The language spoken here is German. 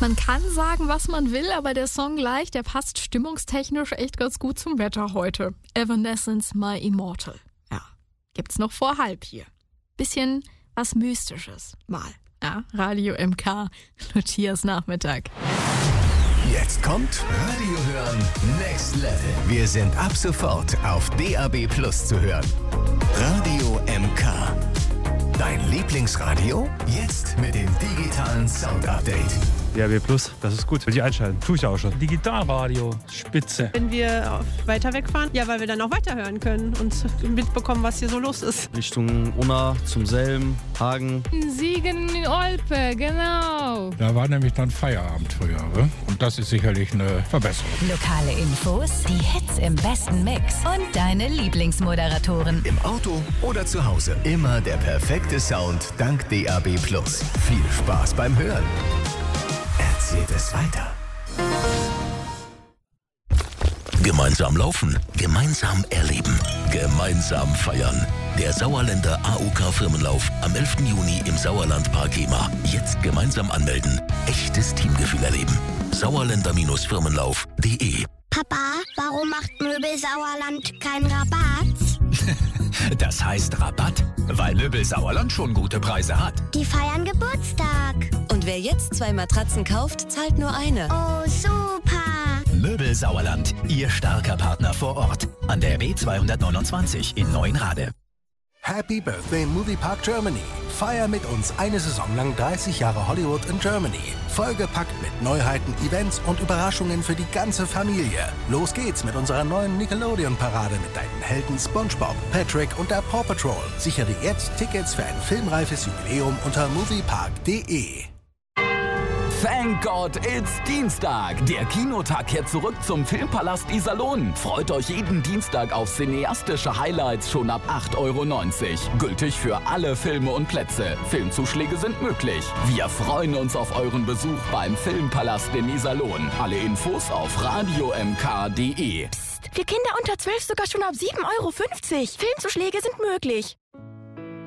Man kann sagen, was man will, aber der Song gleich, der passt stimmungstechnisch echt ganz gut zum Wetter heute. Evanescence, My Immortal. Ja, gibt's noch vor halb hier. Bisschen was Mystisches. Mal. Ja, Radio MK, Lucias Nachmittag. Jetzt kommt Radio hören Next Level. Wir sind ab sofort auf DAB+ zu hören. Radio MK. Dein Lieblingsradio? Jetzt mit dem digitalen Sound-Update. DAB+, das ist gut. Will ich einschalten. Tue ich auch schon. Digitalradio, spitze. Wenn wir weiter wegfahren, ja, weil wir dann auch weiterhören können und mitbekommen, was hier so los ist. Richtung Unna, zum Selm, Hagen. Siegen, Olpe, genau. Da war nämlich dann Feierabend früher. Und das ist sicherlich eine Verbesserung. Lokale Infos, die Hits im besten Mix und deine Lieblingsmoderatoren. Im Auto oder zu Hause. Immer der perfekte Sound dank DAB+. Viel Spaß beim Hören. Erzählt es weiter. Gemeinsam laufen, gemeinsam erleben, gemeinsam feiern. Der Sauerländer AOK-Firmenlauf am 11. Juni im Sauerlandpark Hema. Jetzt gemeinsam anmelden. Echtes Teamgefühl erleben. Sauerländer-Firmenlauf.de. Papa, warum macht Möbel Sauerland keinen Rabatt? Das heißt Rabatt, weil Möbel Sauerland schon gute Preise hat. Die feiern Geburtstag. Und wer jetzt 2 Matratzen kauft, zahlt nur eine. Oh, super. Möbel Sauerland, Ihr starker Partner vor Ort. An der B229 in Neuenrade. Happy Birthday Moviepark Germany. Feier mit uns eine Saison lang 30 Jahre Hollywood in Germany. Vollgepackt mit Neuheiten, Events und Überraschungen für die ganze Familie. Los geht's mit unserer neuen Nickelodeon-Parade mit deinen Helden SpongeBob, Patrick und der Paw Patrol. Sichere jetzt Tickets für ein filmreifes Jubiläum unter moviepark.de. Thank God it's Dienstag. Der Kinotag kehrt zurück zum Filmpalast Iserlohn. Freut euch jeden Dienstag auf cineastische Highlights schon ab 8,90 €. Gültig für alle Filme und Plätze. Filmzuschläge sind möglich. Wir freuen uns auf euren Besuch beim Filmpalast in Iserlohn. Alle Infos auf radiomk.de. Psst, für Kinder unter 12 sogar schon ab 7,50 €. Filmzuschläge sind möglich.